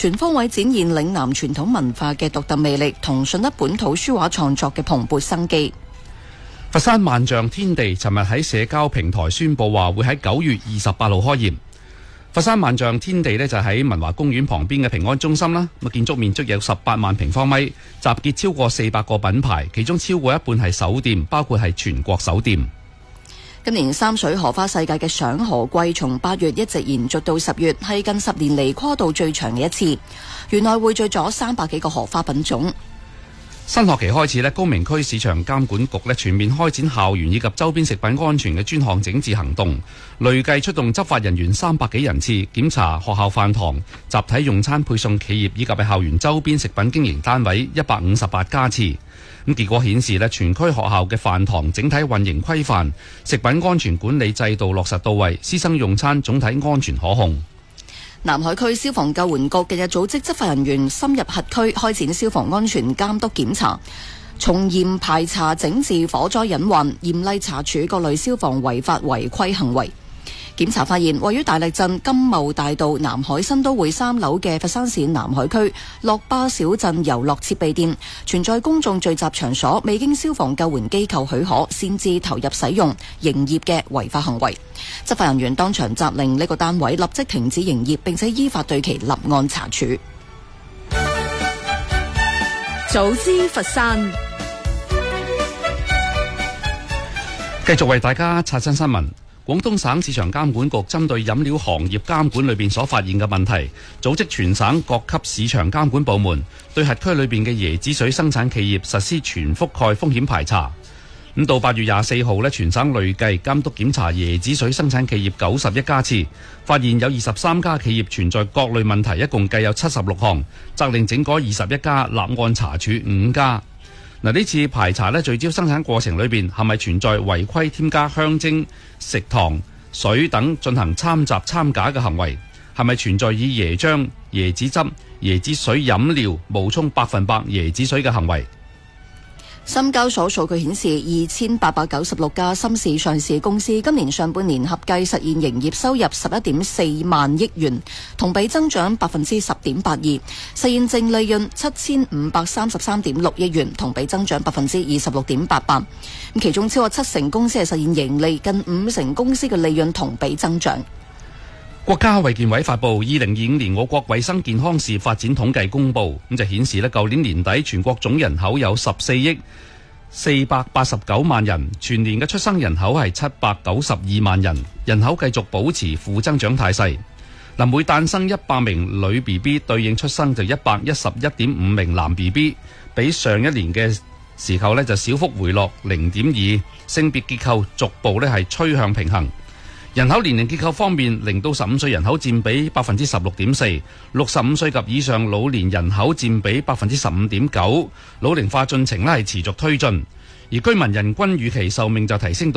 全方位展現嶺南傳統文化嘅獨特魅力，同順德本土書畫創作嘅蓬勃生機。 佛山萬象天地尋日喺社交平台宣布話會喺9月28號開業。佛山萬象天地呢就喺文華公園旁邊嘅平安中心啦，建築面積有18萬平方米，集結超過400個品牌，其中超過一半係首店，包括係全國首店。 今年三水荷花世界嘅賞荷季從8月一直延續到10月，係近10年嚟跨度最長嘅一次。園內匯聚咗300幾個荷花品種。 新學期開始，高明區市場監管局全面開展校園以及周邊食品安全嘅專項整治行動，累計出動執法人員300幾人次，檢查學校飯堂、集體用餐配送企業以及係校園周邊食品經營單位158家次。咁結果顯示全區學校嘅飯堂整體運營規範，食品安全管理制度落實到位，師生用餐總體安全可控。 南海區消防救援局近日組織執法人員深入轄區，開展消防安全監督檢查，從嚴排查整治火災隱患，嚴厲查處各類消防違法違規行為。檢查發現，位於大力鎮金茂大道南海新都會3樓嘅佛山市南海區樂巴小鎮遊樂設備店存在公眾聚集場所未經消防救援機構許可擅自投入使用營業嘅違法行為。執法人員當場責令呢個單位立即停止營業，並且依法對其立案查處。 早知佛山， 繼續為大家刷新新聞。廣東省市場監管局針對飲料行業監管裏邊所發現嘅問題，組織全省各級市場監管部門對轄區裏邊嘅椰子水生產企業實施全覆蓋風險排查。咁到8月24號全省累計監督檢查椰子水生產企業91家次，發現有23家企業存在各類問題，一共計有76項，責令整改21家，立案查處5家。呢次排查聚焦生產過程裏邊係咪存在違規添加香精、食糖、水等進行摻雜摻假嘅行為，係咪存在以椰漿、椰子汁、椰子水飲料冒充100%椰子水嘅行為。 深交所數據顯示，2896家深市上市公司今年上半年合計實現營業收入11.4萬億元，同比增長10.82%，實現淨利潤7533.6億元，同比增長26.88%。其中超過70%公司係實現盈利，近50%公司嘅利潤同比增長。 國家衛健委發布2025年我國衛生健康事業發展統計公布，咁就顯示舊年年底全國總人口有14億489萬人，全年嘅出生人口係792萬人，人口繼續保持負增長態勢。每誕生100名女 BB 對應出生就111.5名男 BB， 比上一年嘅時候就小幅回落0.2，性別結構逐步係趨向平衡。人口年齡結構方面，0到15歲人口佔比16.4%， 65歲及以上老年人口佔比15.9%， 老齡化進程係持續推進，而居民人均預期壽命就提升到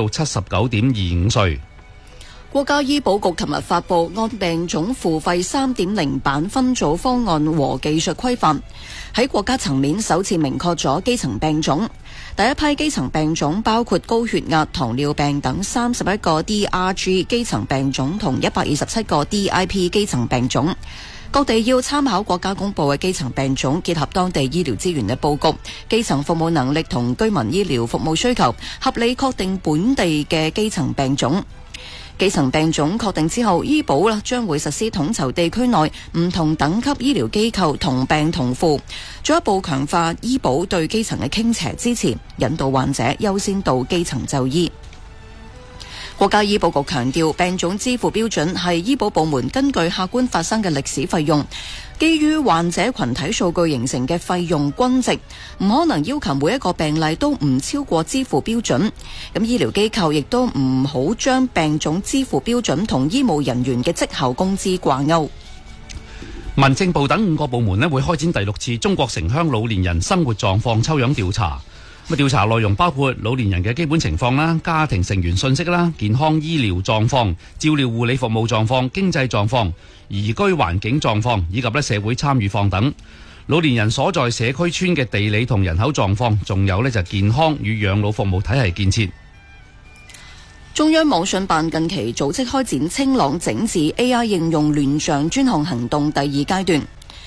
79.25歲。 國家醫保局琴日發布按病種付費 3.0 版分組方案和技術規範，喺國家層面首次明確咗基層病種。第一批基層病種包括高血壓、糖尿病等31個 DRG 基層病種同127個 DIP 基層病種。各地要參考國家公布嘅基層病種，結合當地醫療資源嘅佈局、基層服務能力同居民醫療服務需求，合理確定本地嘅基層病種。基層病種確定之後，醫保將會實施統籌地區內唔同等級醫療機構同病同付，進一步強化醫保對基層嘅傾斜支持，引導患者優先到基層就醫。國家醫保局強調，病種支付標準係醫保部門根據客觀發生嘅歷史費用，基於患者群體數據形成嘅費用均值，唔可能要求每一個病例都唔超過支付標準。咁醫療機構亦都唔好將病種支付標準同醫務人員嘅績效工資掛鈎。 民政部等5個部門會開展第6次中國城鄉老年人生活狀況抽樣調查。調查內容包括老年人嘅基本情況啦、家庭成員信息啦、健康醫療狀況、照料護理服務狀況、經濟狀況、宜居環境狀況以及社會參與況等。老年人所在社區村嘅地理同人口狀況，仲有就健康與養老服務體系建設。 中央網信辦近期組織開展清朗整治 AI 應用亂象專項行動第2階段。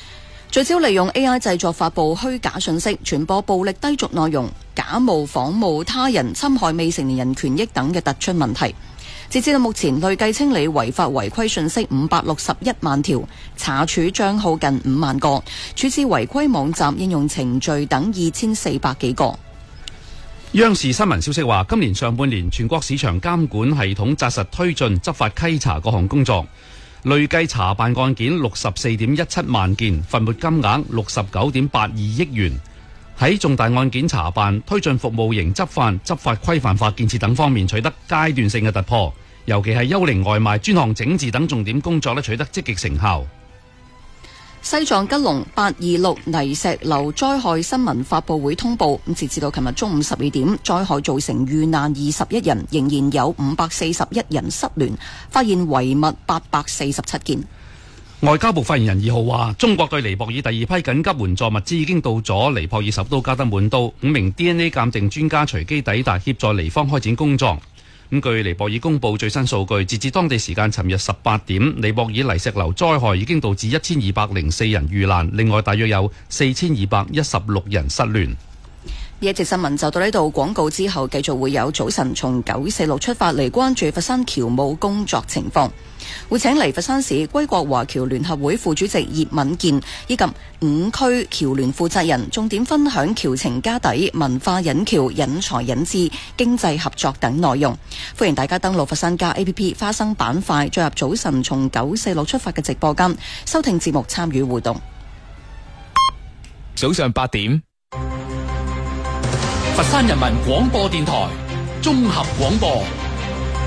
聚焦利用 AI 製作發布虛假信息、傳播暴力低俗內容、假冒仿冒他人、侵害未成年人權益等嘅突出問題。截至到目前，累計清理違法違規信息561萬條，查處帳號近5萬個，處置違規網站、應用程序等2400幾個。 央視新聞消息話，今年上半年全國市場監管系統紮實推進執法稽查各項工作，累計查辦案件64.17萬件，罰沒金額69.82億元。喺重大案件查辦、推進服務型執法、執法規範化建設等方面取得階段性嘅突破，尤其係幽靈外賣、專項整治等重點工作取得積極成效。 西藏吉隆826泥石流災害新聞發佈會通報，截至到琴日中午12點，災害造成遇難21人，仍然有541人失聯，發現遺物847件。 外交部發言人2號話，中國對尼泊爾第二批緊急援助物資已經到咗尼泊爾首都加德滿都，5名 DNA 鑑定專家隨機抵達協助尼方開展工作。據尼泊爾公布最新數據，截至當地時間尋日18點，尼泊爾泥石流災害已經導致1204人遇難，另外大約有4216人失聯。 呢一節新聞就到呢度，廣告之後繼續會有早晨從946出發嚟關注佛山僑務工作情況，會請嚟佛山市歸國華僑聯合會副主席葉敏健以及5區僑聯負責人，重點分享僑情家底、文化引僑、引才引智、經濟合作等內容。歡迎大家登錄佛山家 APP 花生板塊，進入早晨從946出發嘅直播間，收聽節目參與互動。 早上8點， 佛山人民廣播電台綜合廣播。